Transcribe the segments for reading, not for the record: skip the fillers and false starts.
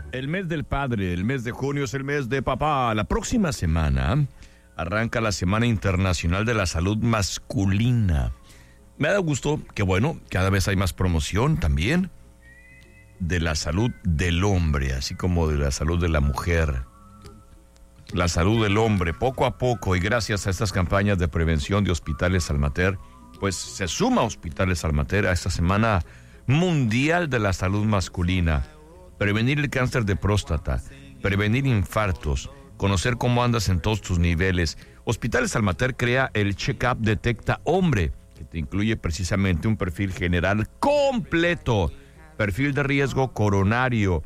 El mes del padre, el mes de junio es el mes de papá. La próxima semana arranca la Semana Internacional de la Salud Masculina. Me da gusto que, bueno, cada vez hay más promoción también de la salud del hombre, así como de la salud de la mujer. La salud del hombre, poco a poco, y gracias a estas campañas de prevención de Hospitales Almater, pues se suma Hospitales Almater a esta Semana Mundial de la Salud Masculina. Prevenir el cáncer de próstata, prevenir infartos, conocer cómo andas en todos tus niveles. Hospitales Almater crea el Check-up Detecta Hombre, que te incluye precisamente un perfil general completo, perfil de riesgo coronario,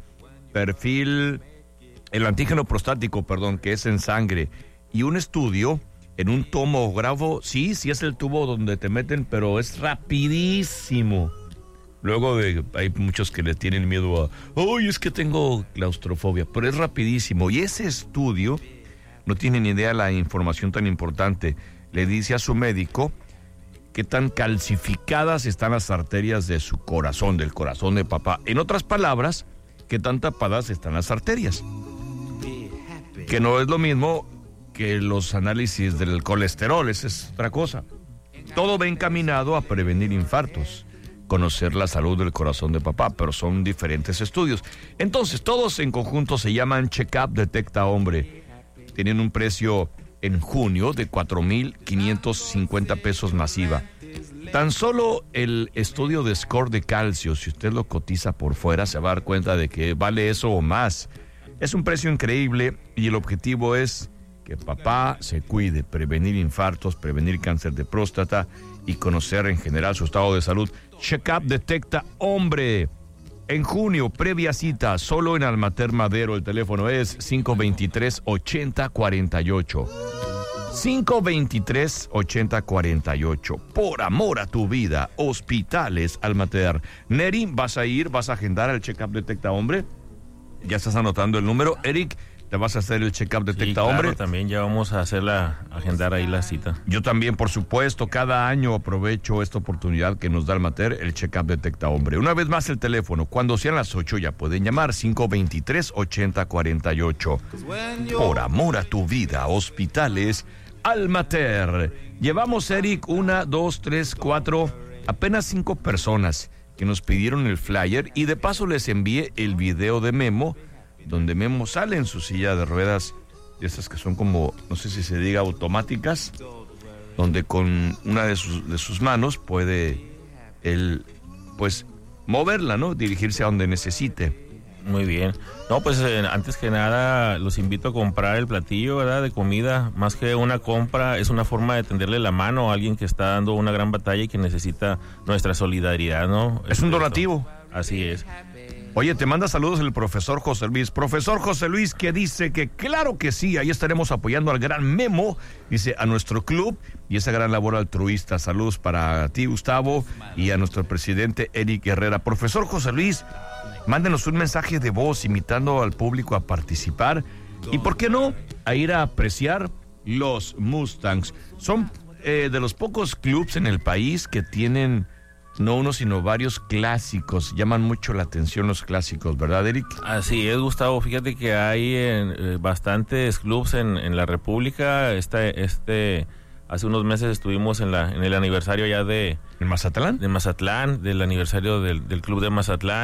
el antígeno prostático, que es en sangre, y un estudio en un tomógrafo. Sí es el tubo donde te meten, pero es rapidísimo. Luego hay muchos que le tienen miedo es que tengo claustrofobia, pero es rapidísimo. Y ese estudio, no tiene ni idea la información tan importante, le dice a su médico qué tan calcificadas están las arterias de su corazón, del corazón de papá. En otras palabras, qué tan tapadas están las arterias. Que no es lo mismo que los análisis del colesterol, esa es otra cosa. Todo va encaminado a prevenir infartos, conocer la salud del corazón de papá, pero son diferentes estudios. Entonces, todos en conjunto se llaman Check-up Detecta Hombre. Tienen un precio en junio de 4,550 pesos masiva. Tan solo el estudio de score de calcio, si usted lo cotiza por fuera, se va a dar cuenta de que vale eso o más. Es un precio increíble y el objetivo es que papá se cuide, prevenir infartos, prevenir cáncer de próstata y conocer en general su estado de salud. Check-up Detecta Hombre. En junio, previa cita, solo en Almater Madero. El teléfono es 523-8048. 523-8048. Por amor a tu vida, Hospitales Almater. Neri, ¿vas a agendar el Check-up Detecta Hombre? ¿Ya estás anotando el número? Eric, ¿te vas a hacer el Check-up Detecta Hombre? Claro, también ya vamos a agendar ahí la cita. Yo también, por supuesto, cada año aprovecho esta oportunidad que nos da Almater, el Check-up Detecta Hombre. Una vez más el teléfono, cuando sean las 8 ya pueden llamar, 523-8048. Por amor a tu vida, Hospitales Almater. Llevamos, Eric, 1, 2, 3, 4, apenas 5 personas que nos pidieron el flyer, y de paso les envié el video de Memo, donde Memo sale en su silla de ruedas, de esas que son como, no sé si se diga automáticas, donde con una de sus manos puede él, pues, moverla, ¿no? Dirigirse a donde necesite. Muy bien. No, pues antes que nada los invito a comprar el platillo, ¿verdad?, de comida. Más que una compra, es una forma de tenderle la mano a alguien que está dando una gran batalla y que necesita nuestra solidaridad, ¿no? Es un donativo. Así es. Oye, te manda saludos el profesor José Luis. Profesor José Luis, que dice que claro que sí, ahí estaremos apoyando al gran Memo, dice, a nuestro club y esa gran labor altruista. Saludos para ti, Gustavo, y a nuestro presidente Eric Herrera. Profesor José Luis, mándenos un mensaje de voz invitando al público a participar y, ¿por qué no?, a ir a apreciar los Mustangs. Son de los pocos clubs en el país que tienen no uno, sino varios clásicos. Llaman mucho la atención los clásicos, ¿verdad, Eric? Así es, Gustavo. Fíjate que hay bastantes clubs en la República. Hace unos meses estuvimos en el aniversario ya ¿En Mazatlán? De Mazatlán, del aniversario del club de Mazatlán.